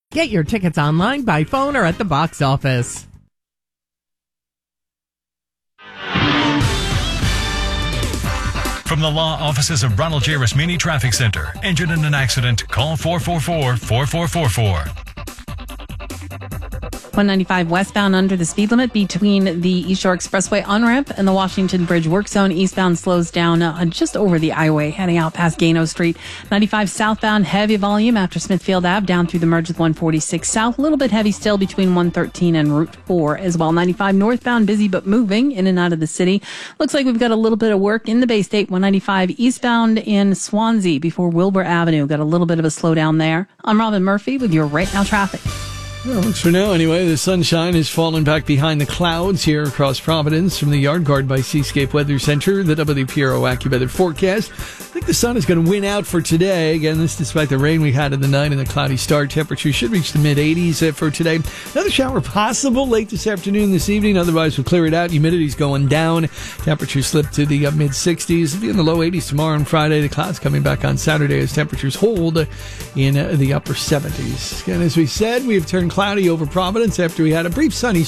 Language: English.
Get your tickets online, by phone, or at the box office. From the law offices of Ronald J. Rasmini Traffic Center. Engine in an accident? Call 444-4444. 195 westbound under the speed limit between the East Shore Expressway on-ramp and the Washington Bridge work zone. Eastbound slows down just over the I-way, heading out past Gano Street. 95 southbound, heavy volume after Smithfield Ave, down through the merge with 146 south. A little bit heavy still between 113 and Route 4 as well. 95 northbound, busy but moving in and out of the city. Looks like we've got a little bit of work in the Bay State. 195 eastbound in Swansea before Wilbur Avenue. Got a little bit of a slowdown there. I'm Robin Murphy with your Right Now traffic. Well, looks for now anyway. The sunshine is falling back behind the clouds here across Providence from the Yard Guard by Seascape Weather Center. The WPRO AccuWeather forecast. I think the sun is going to win out for today. Again, this despite the rain we had in the night and the cloudy start. Temperature should reach the mid-80s for today. Another shower possible late this afternoon, this evening. Otherwise, we'll clear it out. Humidity's going down. Temperature slipped to the mid-60s. It'll be in the low 80s tomorrow and Friday. The clouds coming back on Saturday as temperatures hold in the upper 70s. Again, as we said, we have turned cloudy over Providence after we had a brief sunny